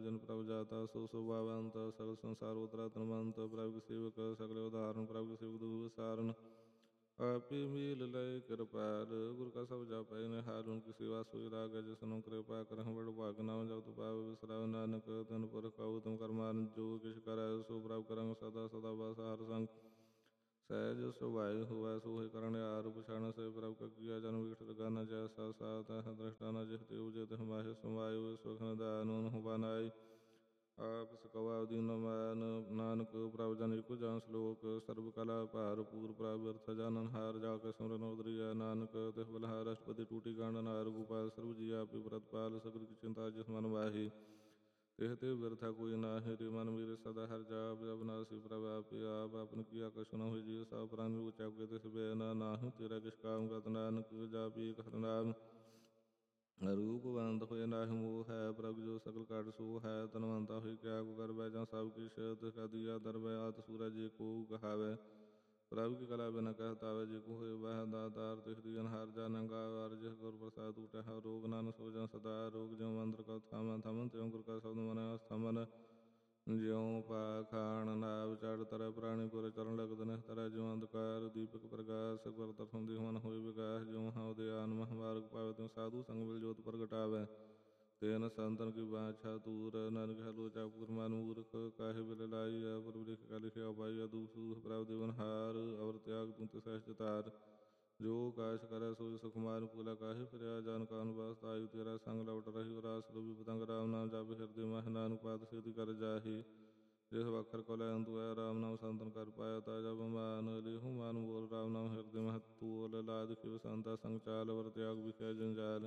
जन प्रभ जाता सो शोभावंत सगल संसार उतरा तनवंत प्रभ के सेवक सगले उदाहरण प्रभ के सेवक दुख सारण आपी मील लय कृपाल गुरु का सब जा पाए ने हाल उनकी सेवा सोई राग जसनों कृपा करह बड़ भाग नाम जब तो पाव विसराव नानक तन पर कहो तुम कर्मान जो किश कर सो प्रभ करंग सदा सदा बस हर संग सहज सुभाय हुआ सोहे करण आर पुछाण से प्रभ का किया जन्म विठल गाना जैसा सात दृष्टा न जिहते उजित हमारे समायो सुखन दान हुबानाई आप सकवा दीन मान नानक प्रभ जन को जान श्लोक सर्व कला पार पूर प्रभ अर्थ जानन हार जाकर सिमरन उदरिया नानक तिह बलहार अष्टपति टूटी गांडन हार गोपाल सर्व जिया व्रतपाल सगल की चिंता जिस मन वाही कहते व्यर्था कोई ना है रे मन मेरे सदा हर जाप अविनाशी प्रभ आप अपन किया कछु न हुई जी सब प्राणी ऊंचा कहते से बेना नाहु तेरा किस काम का नानक जापी हर नाम रूपवंत हुए नाहि मोह है प्रभु जो सकल काट सो है तनवंता हुई क्या को कर वै जहाँ सब की शत का दिया दर वै आत सूरज जी को कहावै प्रभु की कला बिना कहता वै जी को हुए वह दातार तिख दियन हार जान गावार जिह गुर प्रसाद उठे है रोग नान सो जन सदा रोग जो मंत्र का थामन थमन त्यों गुर का शब्द मन स्थमन ज्यों पाखाण नाव चढ़ तरह प्राणीपुर चरण लगदन तरह ज्यों अंधकार दीपक प्रकाश गुर तरफम दिहमन हुई विकास ज्यों हाँ उदयान महामार्ग पावे त्यों साधु संग मिल ज्योत प्रगटावे तेन संतन की बाछा तूर नन लोचा पुरमान मूर्ख काहे बिल लाई अपर लिख का लिखे अपाई अदूसु प्राव देवन हार अवर त्याग तुम सहजतार जो काश करे सो सुकुमार पुला काहे फिर जान कान वास आयु तेरा संग लवट रही रास रवि पतंग राम नाम जाप हृदय मह नानक पाद सिद्धि कर जाही जिस वखर को लयंतु है राम नाम संतन कर पाया ता जब मान लिहु मान बोल राम नाम हृदय मह तूल लाद शिव संता संग चाल वर त्याग विषय जंजाल